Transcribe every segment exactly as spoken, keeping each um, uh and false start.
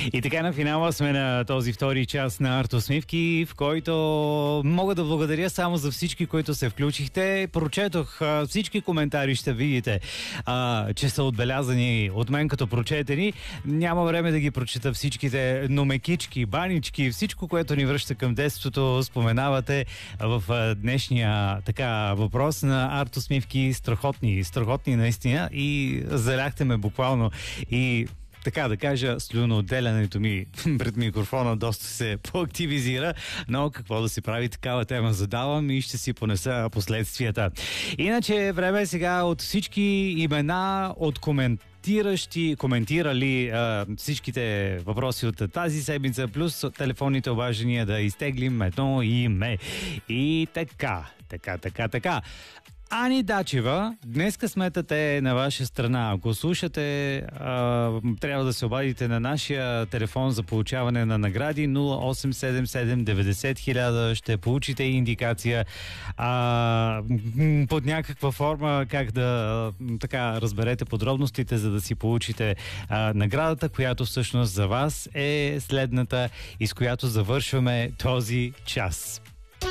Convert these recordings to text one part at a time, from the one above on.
И така на финала сме на този втори час на Артусмивки, в който мога да благодаря само за всички, които се включихте. Прочетох а, всички коментари, ще видите, а, че са отбелязани от мен като прочетени. Няма време да ги прочета всичките, но мекички, банички, всичко, което ни връща към детството, споменавате в а, днешния така въпрос на Артусмивки. Страхотни, страхотни наистина и заляхте ме буквално и така да кажа, слюноотделянето ми пред микрофона доста се поактивизира, но какво да се прави, такава тема задавам и ще си понеса последствията. Иначе време е сега от всички имена, от коментиращи, коментирали а, всичките въпроси от тази седмица, плюс телефонните обаждания да изтеглим едно име. И така, така, така, така. Ани Дачева, днес късметът е на ваша страна. Ако слушате, а, трябва да се обадите на нашия телефон за получаване на награди нула осем седем седем деветдесет хиляда. Ще получите индикация а, под някаква форма как да така разберете подробностите, за да си получите а, наградата, която всъщност за вас е следната и с която завършваме този час.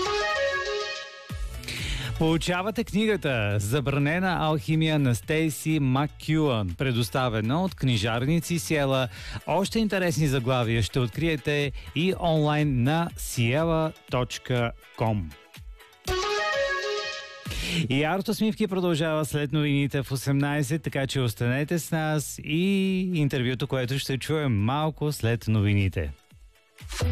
Получавате книгата "Забранена алхимия" на Стейси Маккюън, предоставена от книжарници Сиела. Още интересни заглавия ще откриете и онлайн на сиела точка ком. И Артусмивки продължава след новините в осемнайсет, така че останете с нас и интервюто, което ще чуем малко след новините.